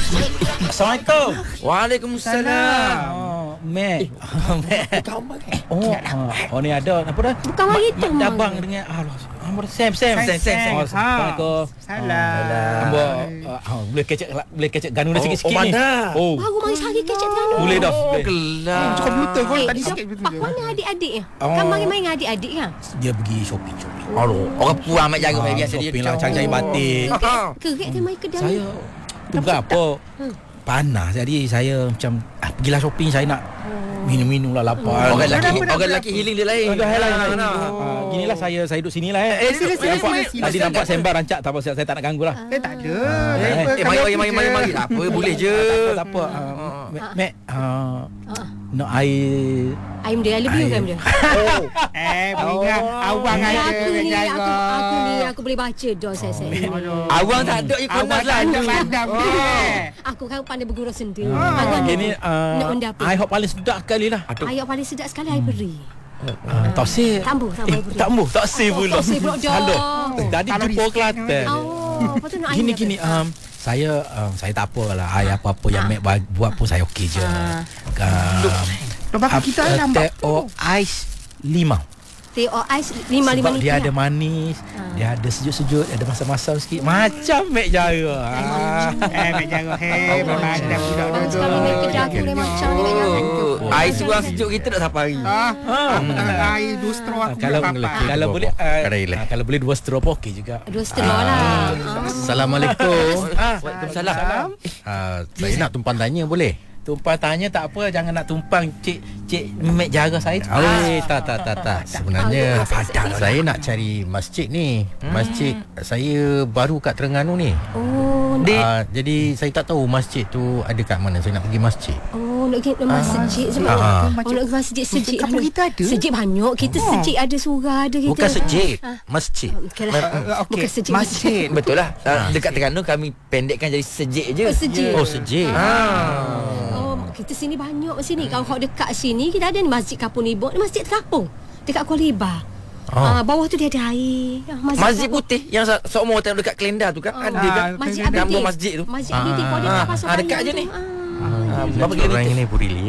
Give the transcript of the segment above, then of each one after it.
Assalamualaikum. Waalaikumsalam. Mek. Oh ni ada apa dah? Bukan mari tu. Mak Dabang dengan Sam. Assalamualaikum. Salam. Boleh kecek ganu dah sikit-sikit ni. Oh. Baru mari sehari kecek dengan Boleh dah. Kelas. Cakap Bluetooth kau tadi Pak sikit betul. mana adik-adik ya? Kan mari-mari dengan adik-adik kan? Dia pergi shopping. Orang puang mak jaga biasa dia. Shopping lah cari batik. Kerek dia mari kedai. Saya tu berapa? Panas jadi saya macam pergilah shopping, saya nak minum-minum lah, lapar. Orang lelaki healing dia lain. Ginilah saya duduk sini lah Sila. Tadi nampak Sembar rancak, tak apa, saya tak nak ganggu lah. Tak ada. Mari. Apa boleh je. Tak apa. Mek, nak air. Aim dia lebih kan dia. Beringat awang ada Aku boleh baca dah saya. Awang tak ada ikon awang lah. ada madam Aku kan pandai bergurau sendiri. Gini, air hot paling sedap sekali lah. Air paling sedap sekali air beri. Toksir. Tambah air beri. Toksir pula. Toksir pula dah. Salah. Tadi jumpa Kelantan. Apa tu nak air? Gini, saya tak apalah. Air apa-apa yang Mek buat pun saya okey je. Lepas kita lambat Teh ais limau. Teh ais 5 Sebab ni. dia ada manis, dia ada sejuk-sejuk, ada masam-masam sikit. Macam Mek Jara. Mek Jara madam budak tu. Sekali Mek kerja aku dia macam ni Mek Jara. Air seorang sejuk kita tak sampai hari. Apa tak air 2 straw aku Kalau boleh kalau boleh 2 straw pun okey juga. 2 straw lah. Assalamualaikum. Waalaikumsalam. Saya nak tumpang tanya boleh? Tumpang tanya tak apa, jangan nak tumpang cik Mek Jara saya tu. Tak. Sebenarnya saya nak cari masjid ni. Masjid saya baru kat Terengganu ni. Jadi saya tak tahu masjid tu ada kat mana. Saya nak pergi masjid. Nak pergi masjid sebab nak pergi masjid sejid. Kampung kita ada. Sejid banyak. Kita sejid ada surah ada kita. Bukan sejid, masjid. Bukan sejid. Masjid. Betul lah. Dekat Terengganu kami pendekkan jadi sejik je. Sejid. Oh, sejid. Kita sini banyak sini. Kalau dekat sini kita ada ni Masjid Kapung Libok, ni masjid terapung dekat Kuala Libar. Bawah tu dia ada air. Masjid putih yang semua tengok dekat Kelenda tu kan ada kan. Masjid Gambar Abidin. masjid tu. Masjid Abidin pun dekat pasal dekat je ni. Berapa orang ini Burili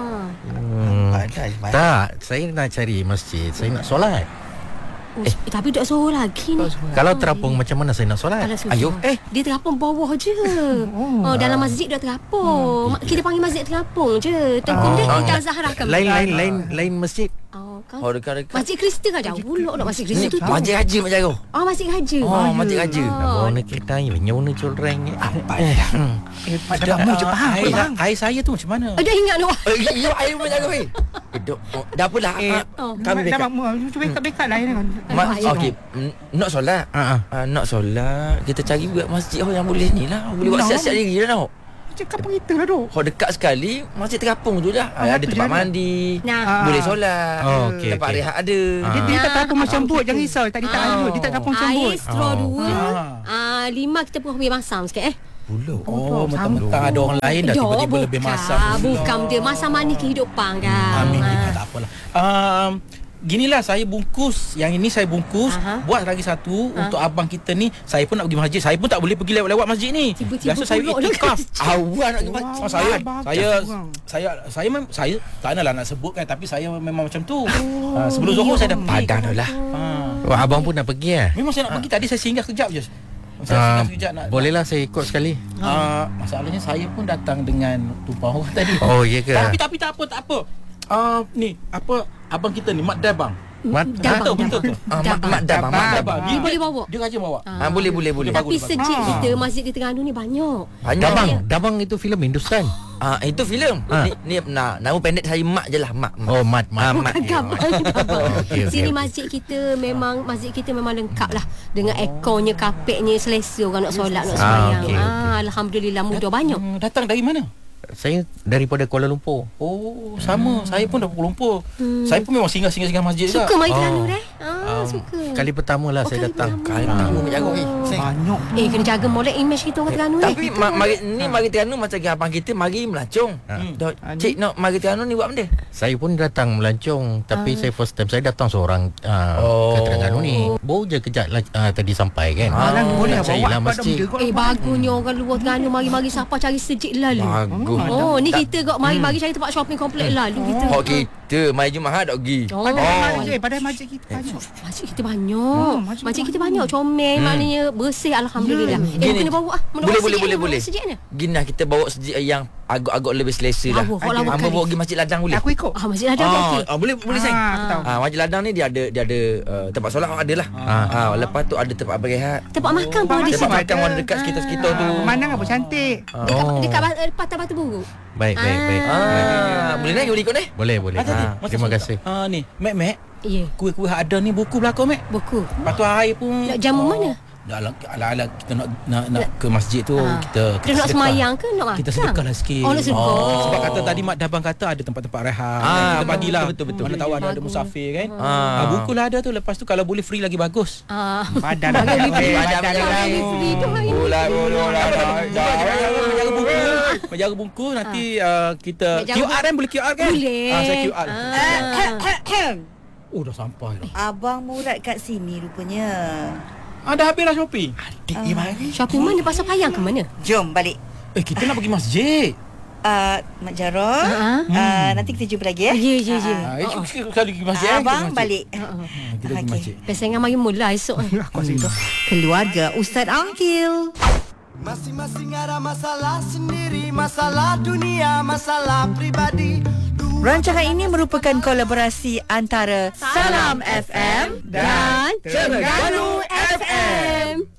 Tak, saya nak cari masjid. Saya nak solat. Tapi tak suruh lagi ni. Kalau terapung macam mana saya nak solat? Ayo. Dia terapung bawah je. Dalam masjid dia terapung. Kita panggil masjid terapung je. Tengok dia Intan Zahra kan. Lain masjid. Dekat. Masjid Kristen kan jauh pula nak masjid Kristen tu. Masjid Haji Mak Jaro. Masjid Haji. Masjid Haji. Warna kita ni warna coreng. Kamu je faham. Air saya tu macam mana? Dah ingat nak. Ya air Mak Jaro. Dah apa dah. Kami dah dekat. cuba dekat lah ni. Okey, nak solat. Nak solat, kita cari buat masjid yang boleh ni lah. Boleh buat siap-siap diri dah nak. Cakap apa kita lah tu. Dekat sekali masjid terapung tu dah. Ada tempat mandi. Boleh solat. Tempat rehat ada. Dia tak tapung macam bot, jangan risau. Tadi tak ada. Dia tak tapung macam bot. Air straw 2. 5 kita pun ambil masam sikit Mentang-mentang ada orang lain dah tiba-tiba lebih masam. Bukan dia masam manis kehidupan kan. Amin. Tak apalah. Ginilah saya bungkus. Yang ini saya bungkus. Buat lagi satu untuk abang kita ni. Saya pun nak pergi masjid. Saya pun tak boleh pergi lewat-lewat masjid ni. Biasa saya itikaf. Awak nak pergi masjid. Saya tak naklah nak sebutkan, tapi saya memang macam tu. Sebelum Zuhur saya dah padang dah lah. Abang pun nak pergi Memang saya nak pergi. Tadi saya singgah sekejap je. Bolehlah saya ikut sekali. Masalahnya saya pun datang dengan tumpang orang tadi. Oh, ya ke? Tapi tak apa. Ni apa abang kita ni Mak Dabang. Mak Dabang. Dia boleh bawa. Dia rajin bawa. Boleh. Tapi sejid kita masjid di Terengganu ni banyak. Dabang itu filem Hindustan. Itu filem. Ni nama pendek saya Mak je lah. Mak. Oh, Mat. Sini masjid kita memang lengkap lah dengan ekornya, kapeknya, selesa orang nak solat, nak sembahyang. Alhamdulillah mudah banyak. Datang dari mana? Saya daripada Kuala Lumpur. Oh, sama. Saya pun dari Kuala Lumpur. Saya pun memang singgah masjid juga. Suka mari Terengganu dah. Suka. Kali pertama lah saya datang. Kali pertama jaga Banyak. Kena jaga molek image kita orang Terengganu ni. Tapi mari Terengganu macam abang kita mari melancong. Cik nak mari Terengganu ni buat benda? Saya pun datang melancong, tapi saya first time saya datang seorang ke Terengganu ni. Baru je kejap tadi sampai kan. Boleh carilah bawa masjid. Bagusnya orang luar Terengganu mari-mari siapa cari masjid lalu. Bagus. Oh, ni kita kok mari-mari cari tempat shopping komplek lalu kita. Oh, kita mai Jumaat tak pergi. Padahal masjid kita banyak. Masjid kita banyak. Masjid kita banyak comel, maknanya bersih alhamdulillah. Kena bawa Boleh. Gini kita bawa masjid yang agak-agak lebih selesa dah. Hamba bawa pergi Masjid Ladang boleh? Aku ikut. Masjid Ladang okey. Boleh sayang. Masjid Ladang ni dia ada tempat solat ada lah. Lepas tu ada tempat berehat. Tempat makan pun ada Tempat situ. makan pun dekat sekitar-sekitar tu. Mana apa cantik. Dekat patah batu buruk. Baik. Boleh naik boleh ikut ni? Boleh. Terima kasih. Ni, Mek. Ya. Kuih-kuih ada ni buku belakang, Mek. Buku. Lepas tu air pun. Nak jamu mana? Ala kita nak ke masjid tu, kita nak semayang ke nak makan? Kita sedekahlah sikit. Nak sedekah. Sebab kata tadi Mak Dabang kata ada tempat-tempat rehat. Kita bagilah. Betul. Mana tahu ada musafir kan. Buku lah ada tu. Lepas tu kalau boleh free lagi bagus. Badan Menjaga buku nanti kita QR kan, boleh QR kan? Boleh. Saya QR. Oh, dah sampai dah. Abang Murad kat sini rupanya. Dah habis dah shopping. Shopping mana? Pasar Payang ke mana? Jom balik. Kita nak pergi masjid. Mak Jarrah, nanti kita jumpa lagi ya. Ya. Sekali pergi masjid. Abang balik. Kita pergi masjid. Pesangan mari mula esok. Keluarga Ustaz Angkil. Masing-masing ada masalah sendiri, masalah dunia, masalah pribadi. Rancangan ini merupakan kolaborasi antara Salam FM dan Terengganu FM.